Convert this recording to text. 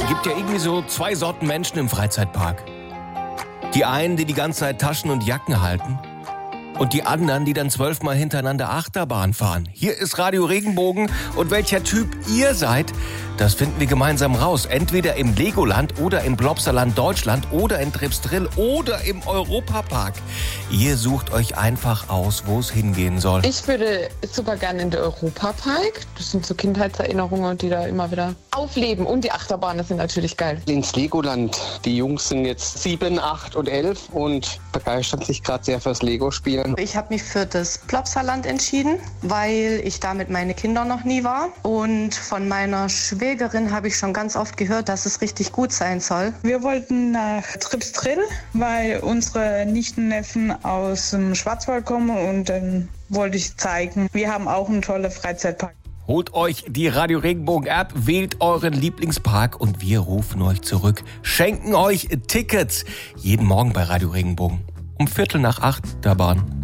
Gibt ja irgendwie so zwei Sorten Menschen im Freizeitpark. Die einen, die ganze Zeit Taschen und Jacken halten. Und die anderen, die dann 12-mal hintereinander Achterbahn fahren. Hier ist Radio Regenbogen und welcher Typ ihr seid, das finden wir gemeinsam raus. Entweder im Legoland oder im Plopsaland Deutschland oder in Tripsdrill oder im Europapark. Ihr sucht euch einfach aus, wo es hingehen soll. Ich würde super gerne in den Europapark. Das sind so Kindheitserinnerungen, die da immer wieder aufleben. Und die Achterbahnen sind natürlich geil. Ins Legoland. Die Jungs sind jetzt 7, 8 und 11 und begeistern sich gerade sehr fürs Lego-Spielen. Ich habe mich für das Plopsaland entschieden, weil ich da mit meinen Kindern noch nie war. Und von meiner Schwägerin habe ich schon ganz oft gehört, dass es richtig gut sein soll. Wir wollten nach Tripsdrill, weil unsere Nichten-Neffen aus dem Schwarzwald kommen und dann wollte ich zeigen, wir haben auch einen tollen Freizeitpark. Holt euch die Radio Regenbogen App, wählt euren Lieblingspark und wir rufen euch zurück. Schenken euch Tickets. Jeden Morgen bei Radio Regenbogen. Um 7:45 Achterbahn.